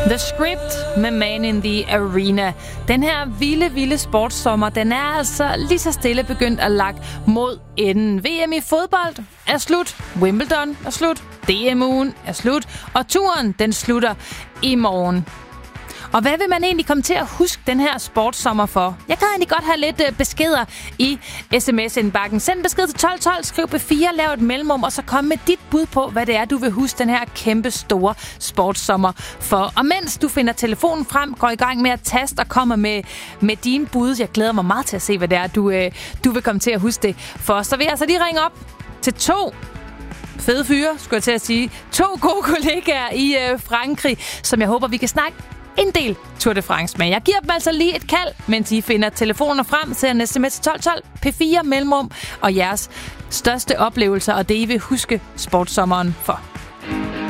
The Script med Man in the Arena. Den her vilde sportssommer, den er altså lige så stille begyndt at lagt mod enden. VM i fodbold er slut. Wimbledon er slut. DM-ugen er slut. Og turen, den slutter i morgen. Og hvad vil man egentlig komme til at huske den her sportssommer for? Jeg kan egentlig godt have lidt beskeder i sms-indbakken. Send besked til 1212, skriv B4, lav et mellemrum, og så kom med dit bud på, hvad det er, du vil huske den her kæmpe store sportssommer for. Og mens du finder telefonen frem, går i gang med at taste og kommer med dine bud. Jeg glæder mig meget til at se, hvad det er, du vil komme til at huske det for. Så vil jeg altså lige ringe op til 2 fede fyre, skulle jeg til at sige. 2 gode kollegaer i Frankrig, som jeg håber, vi kan snakke en del Tour de France med. Jeg giver dem altså lige et kald, mens I finder telefoner frem, sender en sms til 1212, P4 mellemrum og jeres største oplevelser og det, I vil huske sportssommeren for.